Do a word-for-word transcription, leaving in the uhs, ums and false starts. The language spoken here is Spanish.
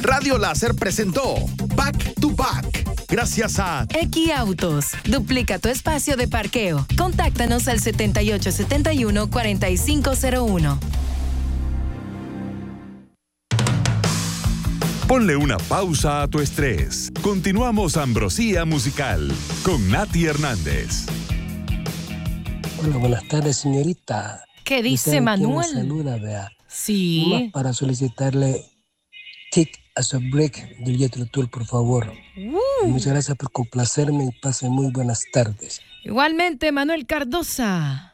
Radio Láser presentó Back to Back. Gracias a Equiautos. Duplica tu espacio de parqueo. Contáctanos al setenta y ocho setenta y uno, cuarenta y cinco cero uno. Ponle una pausa a tu estrés. Continuamos Ambrosía Musical con Nati Hernández. Hola, buenas tardes, señorita. ¿Qué dice Manuel? Me saluda, vea. Sí. Nomás para solicitarle Take as a Break del Jethro Tull, por favor. Uh. Muchas gracias por complacerme y pase muy buenas tardes. Igualmente, Manuel Cardosa.